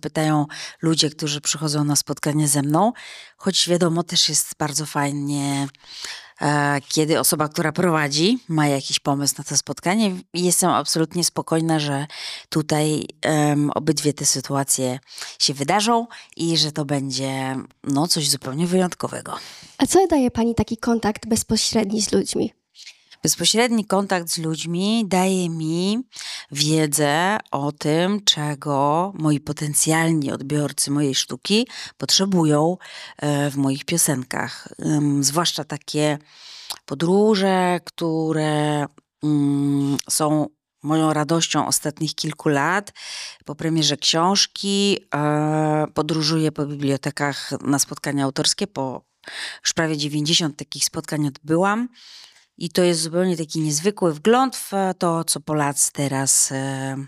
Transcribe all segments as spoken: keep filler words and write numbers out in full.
pytają ludzie, którzy przychodzą na spotkanie ze mną. Choć wiadomo, też jest bardzo fajnie, e, kiedy osoba, która prowadzi, ma jakiś pomysł na to spotkanie. I jestem absolutnie spokojna, że tutaj em, obydwie te sytuacje się wydarzą i że to będzie no, coś zupełnie wyjątkowego. A co daje pani taki kontakt bezpośredni z ludźmi? Bezpośredni kontakt z ludźmi daje mi wiedzę o tym, czego moi potencjalni odbiorcy mojej sztuki potrzebują e, w moich piosenkach. Ym, zwłaszcza takie podróże, które mm, są moją radością ostatnich kilku lat. Po premierze książki e, podróżuję po bibliotekach na spotkania autorskie. Po już prawie dziewięćdziesiąt takich spotkań odbyłam. I to jest zupełnie taki niezwykły wgląd w to, co Polacy teraz e,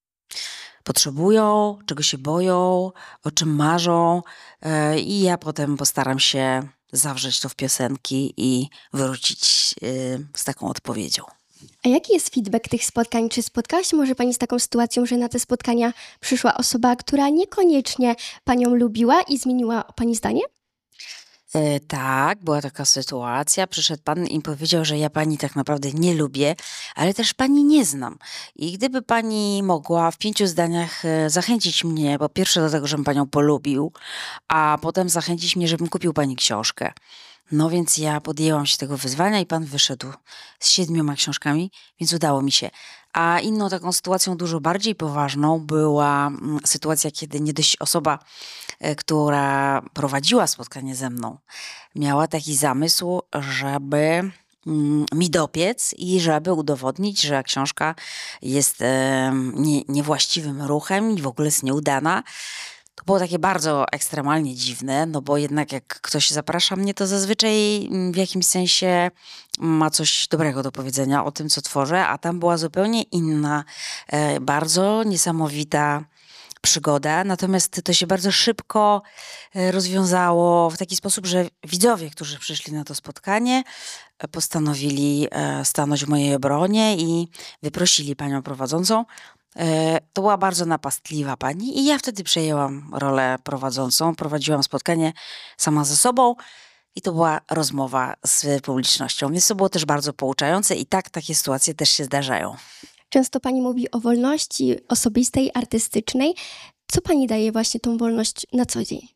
potrzebują, czego się boją, o czym marzą. E, I ja potem postaram się zawrzeć to w piosenki i wrócić e, z taką odpowiedzią. A jaki jest feedback tych spotkań? Czy spotkała się może pani z taką sytuacją, że na te spotkania przyszła osoba, która niekoniecznie panią lubiła i zmieniła o pani zdanie? E, tak, była taka sytuacja. Przyszedł pan i powiedział, że ja pani tak naprawdę nie lubię, ale też pani nie znam. I gdyby pani mogła w pięciu zdaniach e, zachęcić mnie, po pierwsze do tego, żebym panią polubił, a potem zachęcić mnie, żebym kupił pani książkę. No więc ja podjęłam się tego wyzwania i pan wyszedł z siedmioma książkami, więc udało mi się. A inną taką sytuacją dużo bardziej poważną była mm, sytuacja, kiedy nie dość osoba, e, która prowadziła spotkanie ze mną, miała taki zamysł, żeby mm, mi dopiec i żeby udowodnić, że książka jest e, nie, niewłaściwym ruchem i w ogóle jest nieudana. To było takie bardzo ekstremalnie dziwne, no bo jednak jak ktoś zaprasza mnie, to zazwyczaj mm, w jakimś sensie ma coś dobrego do powiedzenia o tym, co tworzę, a tam była zupełnie inna, e, bardzo niesamowita przygoda. Natomiast to się bardzo szybko e, rozwiązało w taki sposób, że widzowie, którzy przyszli na to spotkanie, e, postanowili e, stanąć w mojej obronie i wyprosili panią prowadzącą. E, To była bardzo napastliwa pani i ja wtedy przejęłam rolę prowadzącą. Prowadziłam spotkanie sama ze sobą i to była rozmowa z publicznością, więc to było też bardzo pouczające i tak takie sytuacje też się zdarzają. Często pani mówi o wolności osobistej, artystycznej. Co pani daje właśnie tą wolność na co dzień?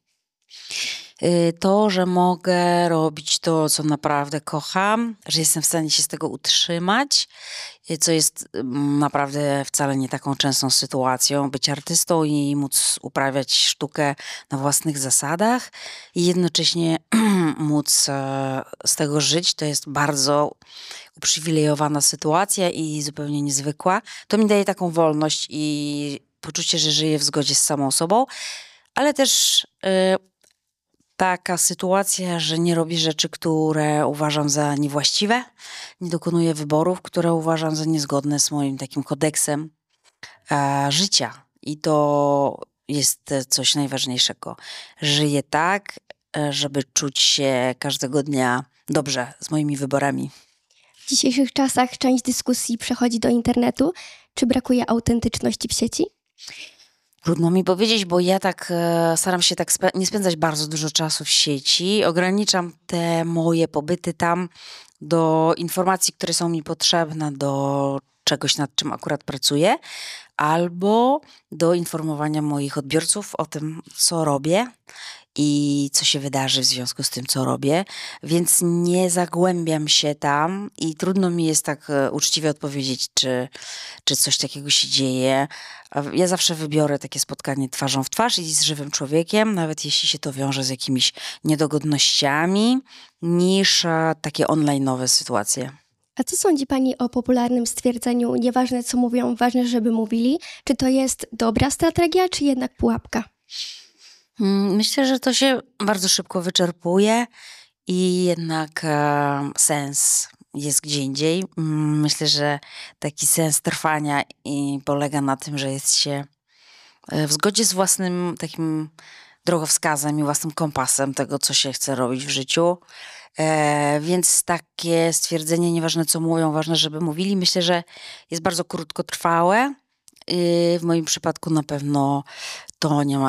Y, To, że mogę robić to, co naprawdę kocham, że jestem w stanie się z tego utrzymać, y, co jest mm, naprawdę wcale nie taką częstą sytuacją, być artystą i móc uprawiać sztukę na własnych zasadach i jednocześnie móc e, z tego żyć, to jest bardzo uprzywilejowana sytuacja i zupełnie niezwykła. To mi daje taką wolność i poczucie, że żyję w zgodzie z samą sobą, ale też y, taka sytuacja, że nie robię rzeczy, które uważam za niewłaściwe, nie dokonuję wyborów, które uważam za niezgodne z moim takim kodeksem e, życia. I to jest e, coś najważniejszego. Żyję tak, e, żeby czuć się każdego dnia dobrze z moimi wyborami. W dzisiejszych czasach część dyskusji przechodzi do internetu. Czy brakuje autentyczności w sieci? Trudno mi powiedzieć, bo ja tak e, staram się tak spe- nie spędzać bardzo dużo czasu w sieci. Ograniczam te moje pobyty tam do informacji, które są mi potrzebne do czegoś, nad czym akurat pracuję, albo do informowania moich odbiorców o tym, co robię i co się wydarzy w związku z tym, co robię, więc nie zagłębiam się tam i trudno mi jest tak e, uczciwie odpowiedzieć, czy, czy coś takiego się dzieje. A w- Ja zawsze wybiorę takie spotkanie twarzą w twarz i z żywym człowiekiem, nawet jeśli się to wiąże z jakimiś niedogodnościami, niż e, takie online'owe sytuacje. A co sądzi pani o popularnym stwierdzeniu nieważne co mówią, ważne żeby mówili? Czy to jest dobra strategia, czy jednak pułapka? Mm, Myślę, że to się bardzo szybko wyczerpuje i jednak e, sens jest gdzie indziej. Mm, Myślę, że taki sens trwania i polega na tym, że jest się e, w zgodzie z własnym takim drogowskazem i własnym kompasem tego, co się chce robić w życiu. E, więc takie stwierdzenie, nieważne co mówią, ważne, żeby mówili, myślę, że jest bardzo krótkotrwałe. Y, W moim przypadku na pewno to nie ma